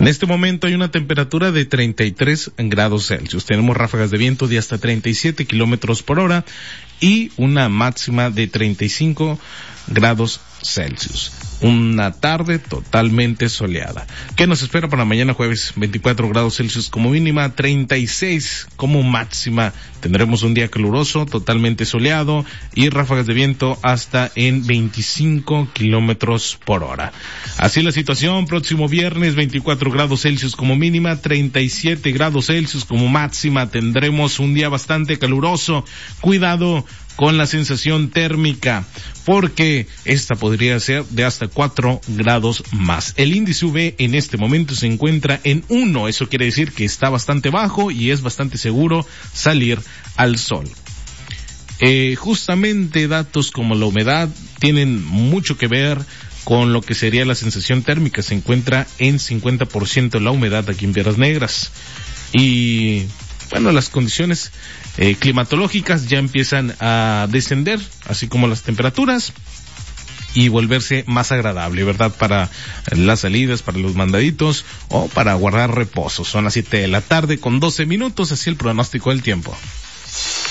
En este momento hay una temperatura de 33 grados Celsius. Tenemos ráfagas de viento de hasta 37 kilómetros por hora y una máxima de 35 grados Celsius. Una tarde totalmente soleada. ¿Qué nos espera para mañana jueves? 24 grados Celsius como mínima, 36 como máxima. Tendremos un día caluroso, totalmente soleado y ráfagas de viento hasta en 25 kilómetros por hora. Así la situación, próximo viernes 24 grados Celsius como mínima, 37 grados Celsius como máxima. Tendremos un día bastante caluroso. Cuidado con la sensación térmica, porque esta podría ser de hasta 4 grados más. El índice UV en este momento se encuentra en 1, eso quiere decir que está bastante bajo y es bastante seguro salir al sol. Justamente datos como la humedad tienen mucho que ver con lo que sería la sensación térmica. Se encuentra en 50% la humedad aquí en Piedras Negras. Y bueno, las condiciones climatológicas ya empiezan a descender, así como las temperaturas, y volverse más agradable, ¿verdad? Para las salidas, para los mandaditos o para guardar reposo. Son las 7 de la tarde con 12 minutos, así el pronóstico del tiempo.